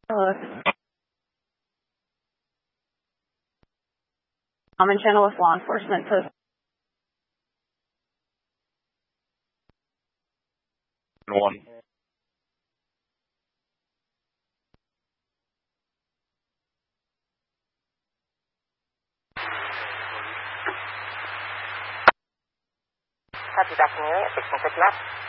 Hello. Common channel with law enforcement. So one. Copy back to you at 6 and 6 left.